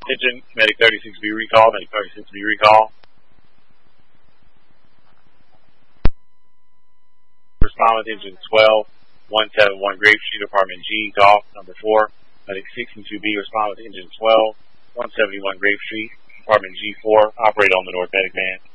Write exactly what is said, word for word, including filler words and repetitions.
Attention, Medic thirty-six B recall, Medic thirty-six B recall. Respond with engine twelve, one seventy-one Grape Street, Apartment G, Golf, number four. Medic sixty-two B, respond with engine twelve, one seventy-one Grape Street, Apartment G four, operate on the North Medic van.